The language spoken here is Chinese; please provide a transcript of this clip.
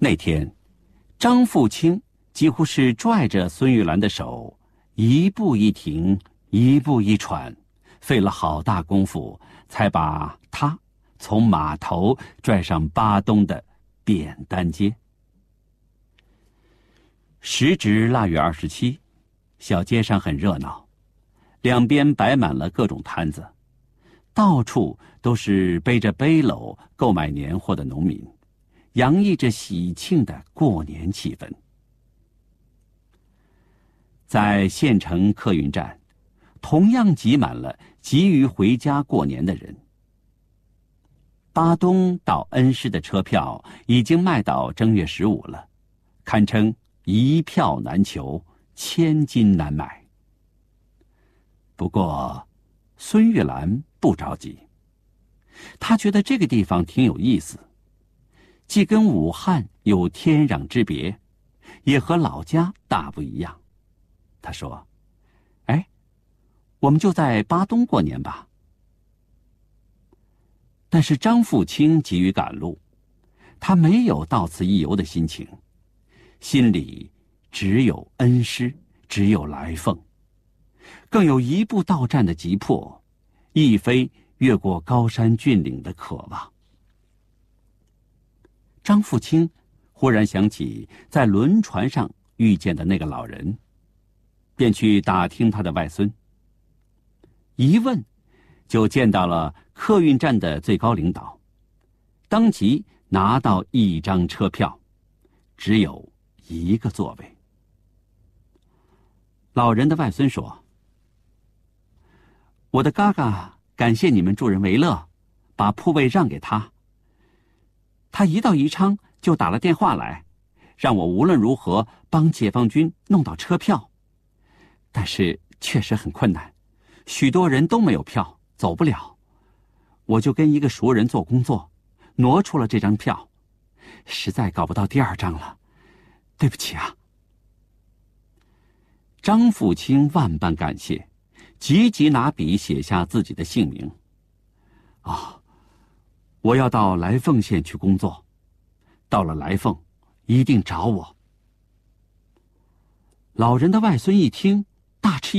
那天，张富清几乎是拽着孙玉兰的手，一步一停，一步一喘，费了好大功夫，才把她从码头拽上巴东的扁担街。时值腊月27，小街上很热闹，两边摆满了各种摊子，到处都是背着背篓购买年货的农民，洋溢着喜庆的过年气氛。在县城客运站，同样挤满了急于回家过年的人。巴东到恩施的车票已经卖到正月15了，堪称一票难求，千金难买。不过，孙玉兰不着急，她觉得这个地方挺有意思，既跟武汉有天壤之别，也和老家大不一样。她说：“哎，我们就在巴东过年吧。”但是张富清急于赶路，他没有到此一游的心情，心里只有恩施，只有来凤，更有一步到站的急迫，一飞越过高山峻岭的渴望。张富清忽然想起在轮船上遇见的那个老人，便去打听他的外孙。一问，就见到了客运站的最高领导，当即拿到一张车票，只有一个座位。老人的外孙说：“我的嘎嘎感谢你们助人为乐，把铺位让给他。他一到宜昌就打了电话来，让我无论如何帮解放军弄到车票。但是确实很困难，许多人都没有票，走不了。我就跟一个熟人做工作，挪出了这张票，实在搞不到第二张了，对不起啊。”张富清万般感谢，急急拿笔写下自己的姓名。我要到来凤县去工作，到了来凤，一定找我。老人的外孙一听，大吃